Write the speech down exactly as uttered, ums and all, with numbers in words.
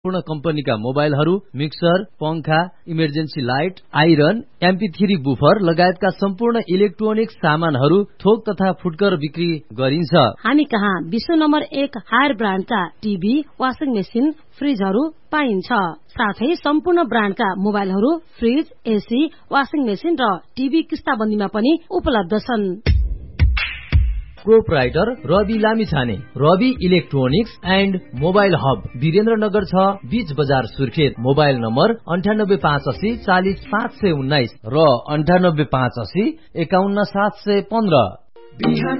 पूर्ण कम्पनीका मोबाइलहरू, मिक्सर, पंखा, emergency light, iron, MP three buffer लगायतका सम्पूर्ण इलेक्ट्रोनिक सामानहरू थोक तथा फुटकर बिक्री गरिन्छ। हामी कहाँ विश्व नम्बर एक हायर ब्रान्डका टिभी, वाशिङ मेसिन, फ्रिजहरू पाइन्छ। साथै सम्पूर्ण ब्रान्डका मोबाइलहरू, फ्रिज, एसी, वाशिङ मेसिन र टिभी किस्ताबन्दीमा पनि उपलब्ध छन्। Proprietor Rabi Lamichhane, Rabi electronics and mobile hub, Birendranagar छ, बीच बजार सुर्खेत। मोबाइल नम्बर अन्ठानब्बे पाँच असी चालिस पाँच सय उन्नाइस र अन्ठानब्बे पाँच असी एकाउन्न सात सय पन्ध्र।